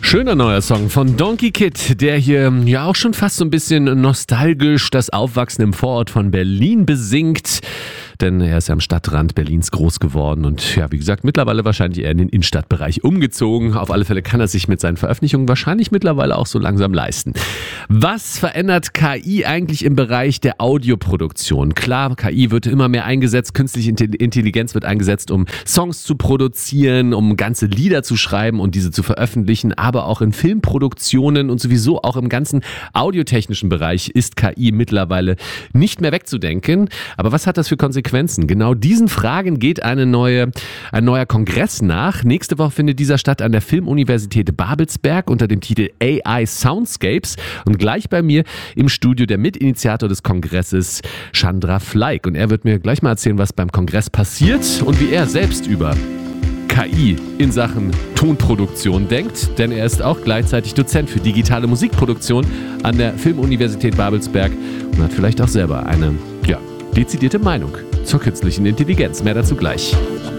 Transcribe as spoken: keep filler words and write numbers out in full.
Schöner neuer Song von Donkey Kid, der hier ja auch schon fast so ein bisschen nostalgisch das Aufwachsen im Vorort von Berlin besingt. Denn er ist ja am Stadtrand Berlins groß geworden und ja, wie gesagt, mittlerweile wahrscheinlich eher in den Innenstadtbereich umgezogen. Auf alle Fälle kann er sich mit seinen Veröffentlichungen wahrscheinlich mittlerweile auch so langsam leisten. Was verändert K I eigentlich im Bereich der Audioproduktion? Klar, K I wird immer mehr eingesetzt, künstliche Intelligenz wird eingesetzt, um Songs zu produzieren, um ganze Lieder zu schreiben und diese zu veröffentlichen, aber auch in Filmproduktionen und sowieso auch im ganzen audiotechnischen Bereich ist K I mittlerweile nicht mehr wegzudenken. Aber was hat das für Konsequenzen? Genau diesen Fragen geht eine neue, ein neuer Kongress nach. Nächste Woche findet dieser statt an der Filmuniversität Babelsberg unter dem Titel A I Soundscapes. Und gleich bei mir im Studio der Mitinitiator des Kongresses, Chandra Fleig. Und er wird mir gleich mal erzählen, was beim Kongress passiert und wie er selbst über K I in Sachen Tonproduktion denkt, denn er ist auch gleichzeitig Dozent für digitale Musikproduktion an der Filmuniversität Babelsberg und hat vielleicht auch selber eine, ja, dezidierte Meinung zur künstlichen Intelligenz. Mehr dazu gleich.